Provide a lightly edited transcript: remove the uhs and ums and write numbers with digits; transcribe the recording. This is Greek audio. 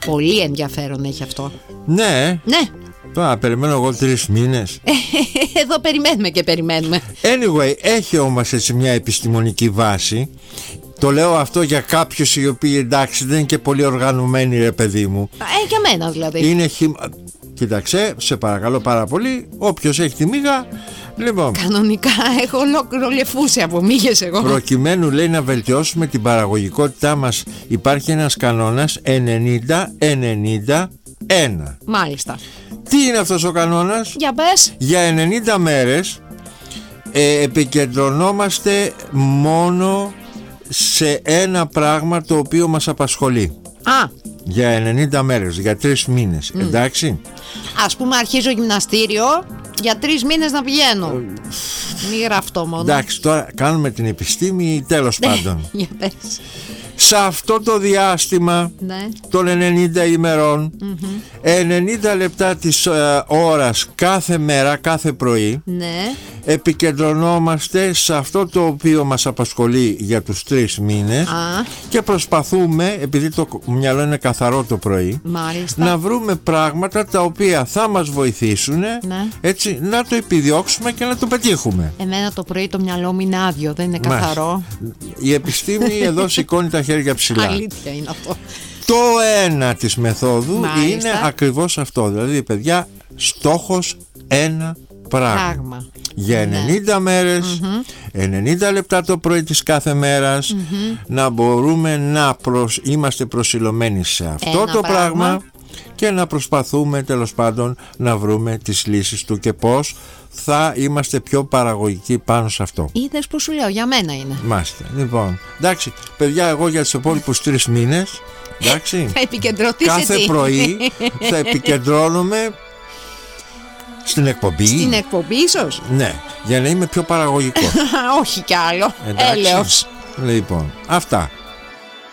Πολύ ενδιαφέρον έχει αυτό. Ναι. Ναι. Τώρα περιμένω εγώ 3 μήνες. Εδώ περιμένουμε και περιμένουμε. Anyway, έχει όμως έτσι μια επιστημονική βάση. Το λέω αυτό για κάποιους οι οποίοι, εντάξει, δεν είναι και πολύ οργανωμένοι, ρε παιδί μου. Για μένα δηλαδή. Είναι Κοίταξε, σε παρακαλώ πάρα πολύ, όποιος έχει τη μύγα. Λοιπόν, κανονικά έχω ολόκληρο λεφούσι από μύγες εγώ. προκειμένου, λέει, να βελτιώσουμε την παραγωγικότητά μας, υπάρχει ένας κανόνας 90-90-1. Μάλιστα. Τι είναι αυτός ο κανόνας? Για πες. Για 90 μέρες επικεντρωνόμαστε μόνο σε ένα πράγμα το οποίο μας απασχολεί. Για 90 μέρες, για 3 μήνες, εντάξει. Ας πούμε αρχίζω γυμναστήριο, για 3 μήνες να πηγαίνω. Μη γραφτώ μόνο. Εντάξει, τώρα κάνουμε την επιστήμη, τέλος πάντων. Για πες. Σε αυτό το διάστημα, Ναι. των 90 ημερών, 90 λεπτά της ώρας κάθε μέρα, κάθε πρωί, Ναι. επικεντρωνόμαστε σε αυτό το οποίο μας απασχολεί για τους 3 μήνες και προσπαθούμε, επειδή το μυαλό είναι καθαρό το πρωί, Μάλιστα. να βρούμε πράγματα τα οποία θα μας βοηθήσουν, έτσι, να το επιδιώξουμε και να το πετύχουμε. Εμένα το πρωί το μυαλό μου είναι άδειο, δεν είναι καθαρό. Η επιστήμη εδώ σηκώνει τα χέρια ψηλά. Αλήθεια είναι αυτό. Το ένα της μεθόδου είναι ακριβώς αυτό. Δηλαδή, παιδιά, στόχος ένα πράγμα. Για 90 μέρες, 90 λεπτά το πρωί της κάθε μέρας, να μπορούμε να είμαστε προσιλωμένοι σε αυτό το πράγμα και να προσπαθούμε, τέλος πάντων, να βρούμε τις λύσεις του και πώς θα είμαστε πιο παραγωγικοί πάνω σε αυτό. Είδες που σου λέω, για μένα είναι. Μάλιστα. Λοιπόν, εντάξει, παιδιά, εγώ για τους επόμενους 3 μήνες, εντάξει, θα επικεντρωθείς κάθε πρωί θα επικεντρώνομαι στην εκπομπή. Στην εκπομπή ίσως. Ναι, για να είμαι πιο παραγωγικό. Όχι κι άλλο. Εντάξει. Έλεος. Λοιπόν, αυτά.